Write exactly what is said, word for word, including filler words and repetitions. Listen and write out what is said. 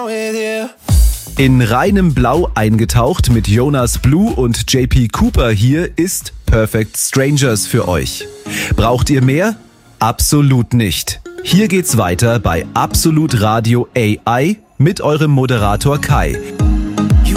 In reinem Blau eingetaucht mit Jonas Blue und J P Cooper hier ist Perfect Strangers für euch. Braucht ihr mehr? Absolut nicht. Hier geht's weiter bei Absolut Radio A I mit eurem Moderator Kai.